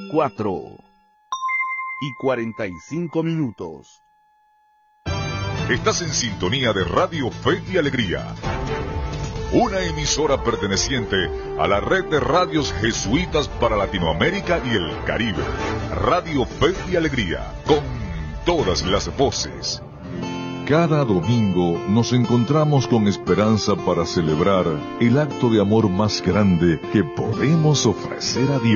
4:45. Estás en sintonía de Radio Fe y Alegría, una emisora perteneciente a la red de radios jesuitas para Latinoamérica y el Caribe. Radio Fe y Alegría, con todas las voces. Cada domingo nos encontramos con esperanza para celebrar el acto de amor más grande que podemos ofrecer a Dios.